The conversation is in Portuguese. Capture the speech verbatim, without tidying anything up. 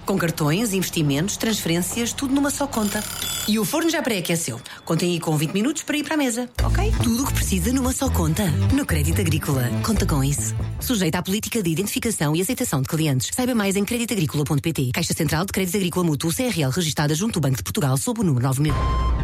Com cartões, investimentos, transferências, tudo numa só conta. E o forno já pré-aqueceu. Contem aí com vinte minutos para ir para a mesa, ok? Tudo o que precisa numa só conta. No Crédito Agrícola. Conta com isso. Sujeita à política de identificação e aceitação de clientes. Saiba mais em crédito agrícola ponto pt. Caixa Central de Crédito Agrícola Mútuo C R L registada junto ao Banco de Portugal sob o número nove mil.